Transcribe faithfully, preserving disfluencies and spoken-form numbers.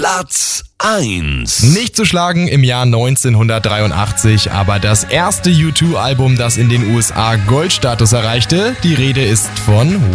Platz eins. Nicht zu schlagen im Jahr neunzehnhundertdreiundachtzig, aber das erste U zwei Album, das in den U S A Goldstatus erreichte. Die Rede ist von